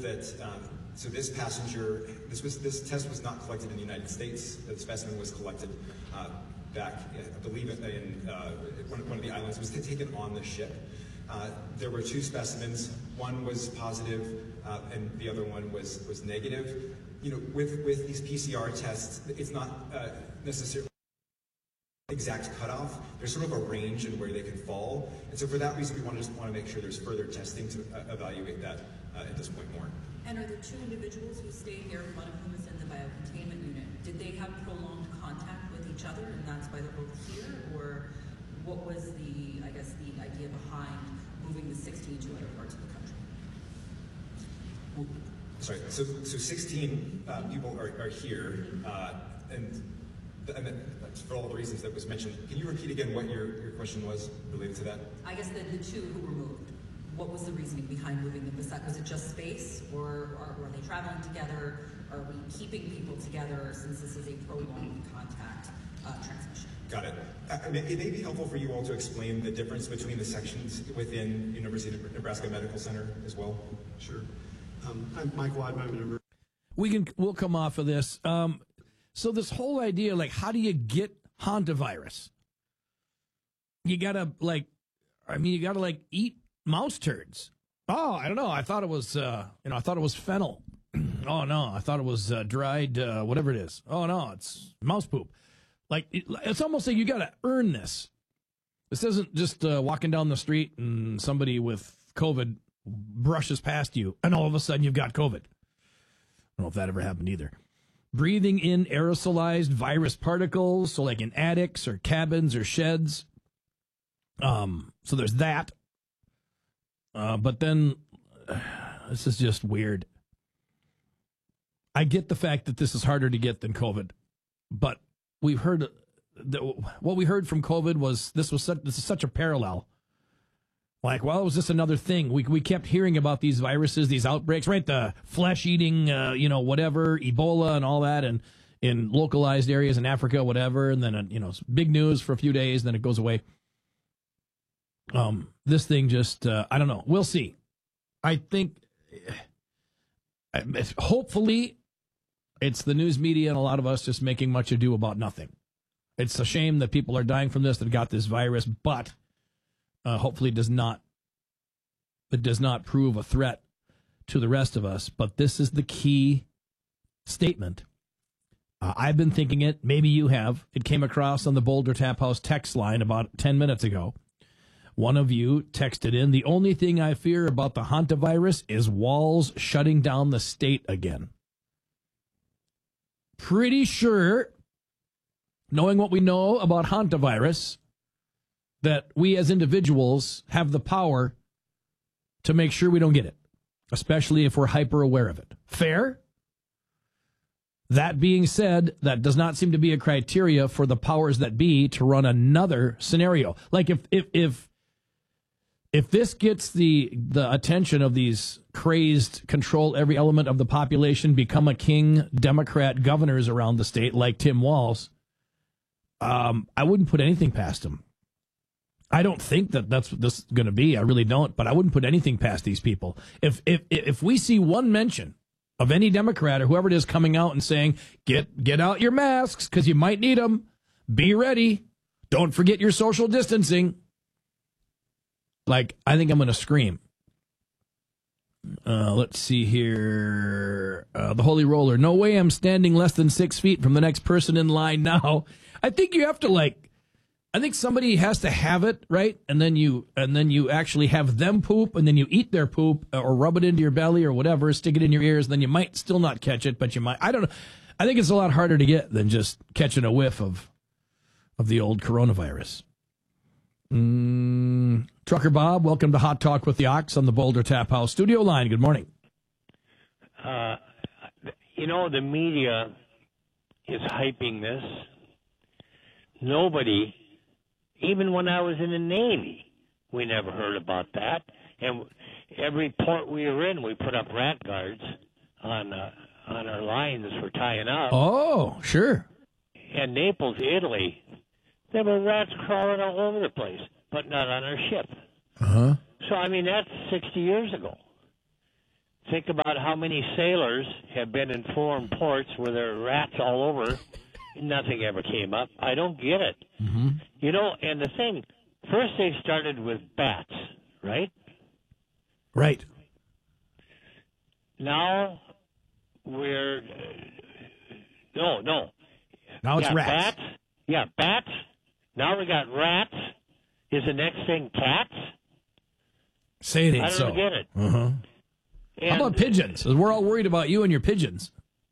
that so this passenger, this test was not collected in the United States. The specimen was collected back, I believe, in one of the islands. It was taken on the ship. There were two specimens. One was positive, and the other one was negative. You know, with these PCR tests, it's not necessarily exact cutoff. There's sort of a range in where they can fall, and so for that reason, we just want to make sure there's further testing to evaluate that at this point more. And are the two individuals who stayed here, one of whom is in the biocontainment unit, did they have prolonged contact with each other, and that's why they're both here, or what was the idea behind moving the 16 to other parts of the country? Well, sorry, so 16 people are here, and for all the reasons that was mentioned. Can you repeat again what your question was related to that? I guess the two who were moved, what was the reasoning behind moving them? Was it just space, or were they traveling together? Are we keeping people together since this is a prolonged contact transmission? Got it. It may be helpful for you all to explain the difference between the sections within University of Nebraska Medical Center as well. Sure. I'm Mike Wadman. I'm a member. We'll come off of this. So this whole idea, like, how do you get hantavirus? You gotta eat mouse turds. Oh, I don't know. I thought it was, I thought it was fennel. Oh no, I thought it was dried, whatever it is. Oh no, it's mouse poop. Like, it's almost like you gotta earn this. This isn't just walking down the street and somebody with COVID brushes past you and all of a sudden you've got COVID. I don't know if that ever happened either. Breathing in aerosolized virus particles, so like in attics or cabins or sheds. So there's that. But then this is just weird. I get the fact that this is harder to get than COVID, but we've heard what we heard from COVID was this is such a parallel. Like, well, it was just another thing. We kept hearing about these viruses, these outbreaks, right? The flesh-eating, whatever, Ebola and all that, and in localized areas in Africa, whatever, and then, big news for a few days, then it goes away. This thing just, I don't know. We'll see. I think, hopefully, it's the news media and a lot of us just making much ado about nothing. It's a shame that people are dying from this, that got this virus, but hopefully it does not prove a threat to the rest of us. But this is the key statement. I've been thinking it. Maybe you have. It came across on the Boulder Tap House text line about 10 minutes ago. One of you texted in, the only thing I fear about the hantavirus is walls shutting down the state again. Pretty sure, knowing what we know about hantavirus, that we as individuals have the power to make sure we don't get it, especially if we're hyper aware of it. Fair? That being said, that does not seem to be a criteria for the powers that be to run another scenario. Like if this gets the attention of these crazed, control every element of the population, become a king Democrat governors around the state like Tim Walz, I wouldn't put anything past him. I don't think that that's what this is going to be. I really don't. But I wouldn't put anything past these people. If we see one mention of any Democrat or whoever it is coming out and saying, get out your masks because you might need them. Be ready. Don't forget your social distancing. Like, I think I'm going to scream. Let's see here. The Holy Roller. No way I'm standing less than 6 feet from the next person in line now. I think you have to I think somebody has to have it, right? And then you actually have them poop, and then you eat their poop or rub it into your belly or whatever, stick it in your ears, then you might still not catch it, but you might. I don't know. I think it's a lot harder to get than just catching a whiff of the old coronavirus. Trucker Bob, welcome to Hot Talk with the Ox on the Boulder Tap House studio line. Good morning. The media is hyping this. Nobody, even when I was in the Navy, we never heard about that. And every port we were in, we put up rat guards on our lines for tying up. Oh, sure. And Naples, Italy, there were rats crawling all over the place, but not on our ship. Uh-huh. So, that's 60 years ago. think about how many sailors have been in foreign ports where there are rats all over. Nothing ever came up. I don't get it. Mm-hmm. You know, and the thing, first they started with bats, right? Right. Now we're no. Now it's rats. Bats. Yeah, bats. Now we got rats. Is the next thing cats? Say it ain't I so. don't get it. Uh-huh. How about pigeons? We're all worried about you and your pigeons.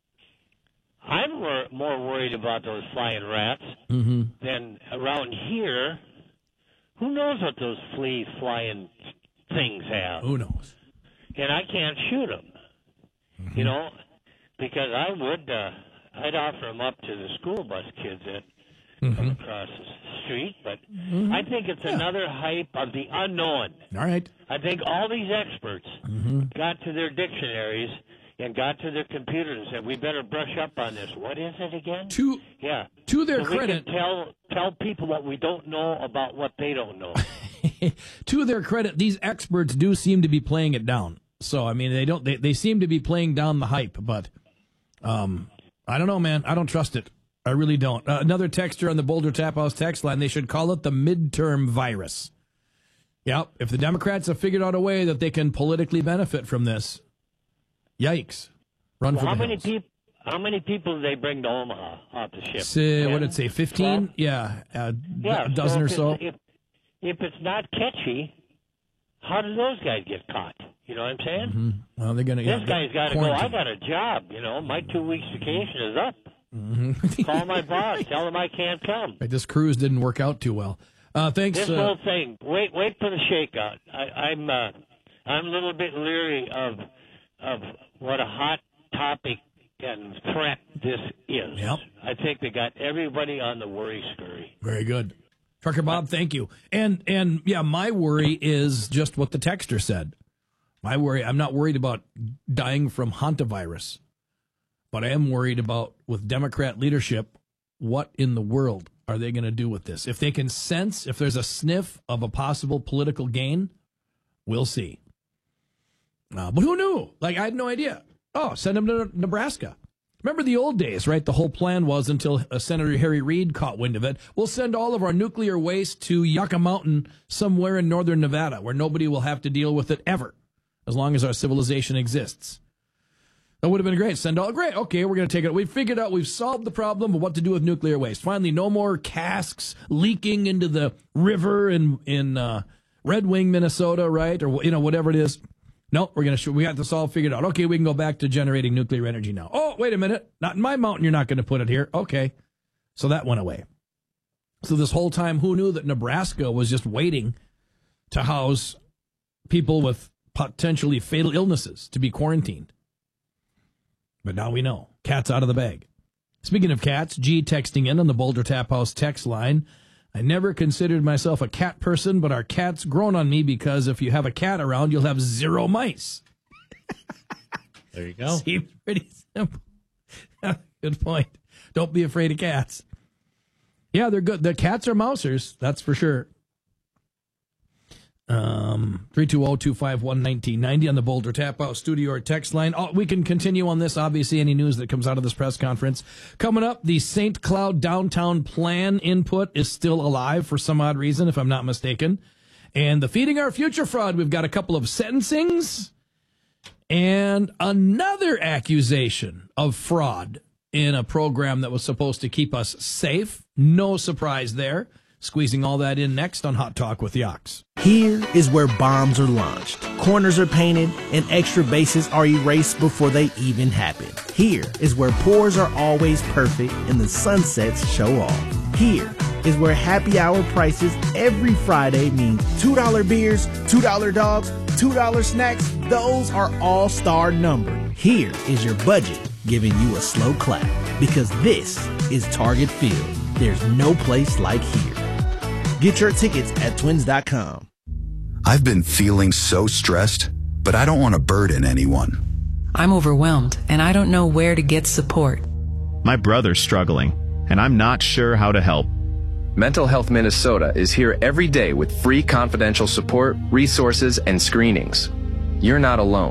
I'm more worried about those flying rats than around here. Who knows what those flying things have? Who knows? And I can't shoot them, you know, because I'd offer them up to the school bus kids that come across the street. But I think it's another hype of the unknown. All right. I think all these experts got to their dictionaries and got to their computers and said, we better brush up on this. What is it again? To their credit, we can tell people what we don't know about what they don't know. To their credit, these experts do seem to be playing it down. So, I mean, they seem to be playing down the hype, but I don't know, man. I don't trust it. I really don't. Another texter on the Boulder Tap House text line, they should call it the midterm virus. Yep. If the Democrats have figured out a way that they can politically benefit from this, yikes. Run for the hills. How many people do they bring to Omaha off the ship? What did it say, 15? Yeah, a dozen or so. If it's not catchy, how do those guys get caught? You know what I'm saying? Mm-hmm. Well, they're gonna. This guy's got to go. I got a job. You know, my 2 weeks vacation is up. Mm-hmm. Call my boss. Tell him I can't come. Right, this cruise didn't work out too well. Thanks. This whole thing. Wait for the shakeout. I'm a little bit leery of what a hot topic and threat this is. Yep. I think they got everybody on the worry scurry. Very good. Trucker Bob, thank you. And yeah, my worry is just what the texter said. My worry, I'm not worried about dying from hantavirus, but I am worried about, with Democrat leadership, what in the world are they going to do with this? If they can sense, if there's a sniff of a possible political gain, we'll see. But who knew? Like, I had no idea. Oh, send them to Nebraska. Remember the old days, right? The whole plan was, until Senator Harry Reid caught wind of it, we'll send all of our nuclear waste to Yucca Mountain somewhere in northern Nevada where nobody will have to deal with it ever, as long as our civilization exists. That would have been great. Great. Okay, we're going to take it. We've figured out, we've solved the problem of what to do with nuclear waste. Finally, no more casks leaking into the river in Red Wing, Minnesota, right? Or, whatever it is. No, we got this all figured out. Okay, we can go back to generating nuclear energy now. Oh, wait a minute. Not in my mountain. You're not going to put it here. Okay. So that went away. So this whole time, who knew that Nebraska was just waiting to house people with potentially fatal illnesses to be quarantined? But now we know. Cat's out of the bag. Speaking of cats, G texting in on the Boulder Tap House text line. I never considered myself a cat person, but our cat's grown on me because if you have a cat around, you'll have zero mice. There you go. Seems pretty simple. Good point. Don't be afraid of cats. Yeah, they're good. The cats are mousers, that's for sure. 320-251-1990 on the Boulder Tap House studio or text line. Oh, we can continue on this. Obviously, any news that comes out of this press conference. Coming up, the St. Cloud downtown plan input is still alive for some odd reason, if I'm not mistaken. And the Feeding Our Future fraud, we've got a couple of sentencings and another accusation of fraud in a program that was supposed to keep us safe. No surprise there. Squeezing all that in next on Hot Talk with Yox. Here is where bombs are launched, corners are painted, and extra bases are erased before they even happen. Here is where pours are always perfect and the sunsets show off. Here is where happy hour prices every Friday mean $2 beers, $2 dogs, $2 snacks. Those are all star numbered. Here is your budget giving you a slow clap, because this is Target Field. There's no place like here. Get your tickets at twins.com. I've been feeling so stressed, but I don't want to burden anyone. I'm overwhelmed, and I don't know where to get support. My brother's struggling, and I'm not sure how to help. Mental Health Minnesota is here every day with free confidential support, resources, and screenings. You're not alone.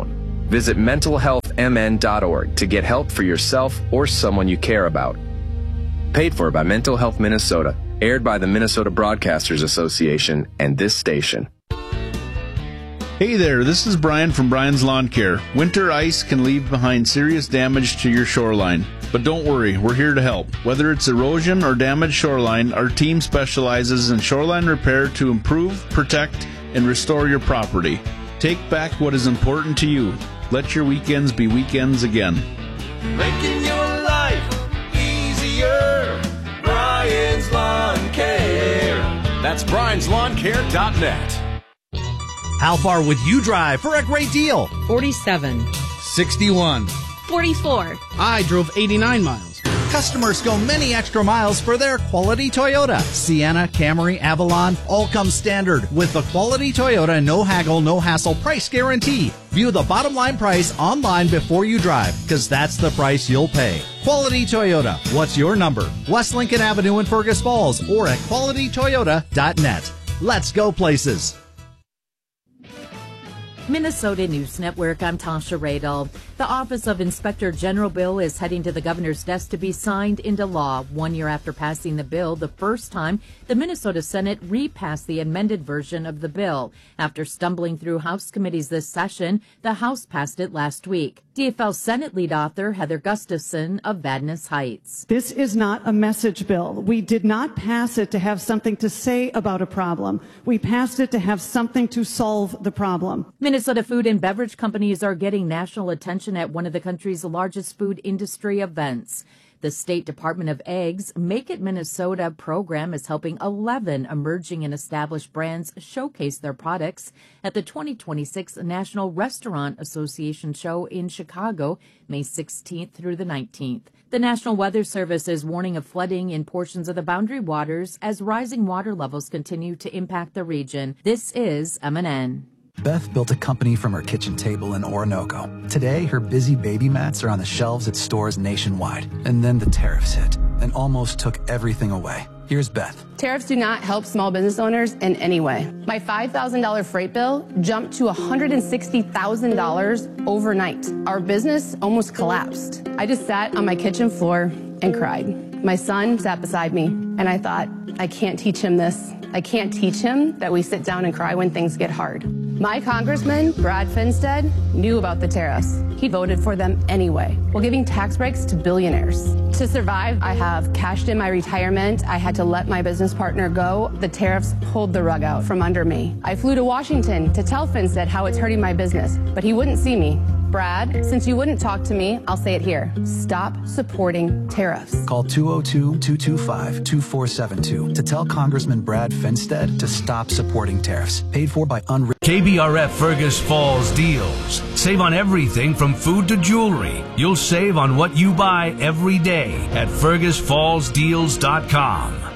Visit mentalhealthmn.org to get help for yourself or someone you care about. Paid for by Mental Health Minnesota. Aired by the Minnesota Broadcasters Association and this station. Hey there, this is Brian from Brian's Lawn Care. Winter ice can leave behind serious damage to your shoreline. But don't worry, we're here to help. Whether it's erosion or damaged shoreline, our team specializes in shoreline repair to improve, protect, and restore your property. Take back what is important to you. Let your weekends be weekends again. Making your life easier. Brian's Lawn Care. That's brianslawncare.net. How far would you drive for a great deal? 47. 61. 44. I drove 89 miles. Customers go many extra miles for their quality Toyota. Sienna, Camry, Avalon, all come standard with the quality Toyota no haggle, no hassle price guarantee. View the bottom line price online before you drive, because that's the price you'll pay. Quality Toyota. What's your number? West Lincoln Avenue in Fergus Falls or at qualitytoyota.net. Let's go places. Minnesota News Network, I'm Tasha Radel. The Office of Inspector General bill is heading to the governor's desk to be signed into law. 1 year after passing the bill, the first time the Minnesota Senate repassed the amended version of the bill. After stumbling through House committees this session, the House passed it last week. DFL Senate lead author Heather Gustafson of Vadnais Heights. This is not a message bill. We did not pass it to have something to say about a problem. We passed it to have something to solve the problem. Minnesota food and beverage companies are getting national attention at one of the country's largest food industry events. The State Department of Eggs Make It Minnesota program is helping 11 emerging and established brands showcase their products at the 2026 National Restaurant Association show in Chicago, May 16th through the 19th. The National Weather Service is warning of flooding in portions of the Boundary Waters as rising water levels continue to impact the region. This is MNN. Beth built a company from her kitchen table in Orinoco. Today, her busy baby mats are on the shelves at stores nationwide. And then the tariffs hit and almost took everything away. Here's Beth. Tariffs do not help small business owners in any way. My $5,000 freight bill jumped to $160,000 overnight. Our business almost collapsed. I just sat on my kitchen floor and cried. My son sat beside me, and I thought, I can't teach him this. I can't teach him that we sit down and cry when things get hard. My congressman, Brad Finstead, knew about the tariffs. He voted for them anyway, while giving tax breaks to billionaires. To survive, I have cashed in my retirement. I had to let my business partner go. The tariffs pulled the rug out from under me. I flew to Washington to tell Finstead how it's hurting my business, but he wouldn't see me. Brad, since you wouldn't talk to me, I'll say it here. Stop supporting tariffs. Call 202-225-2472 to tell Congressman Brad Finstead to stop supporting tariffs. Paid for by KBRF Fergus Falls deals. Save on everything from food to jewelry. You'll save on what you buy every day at FergusFallsDeals.com.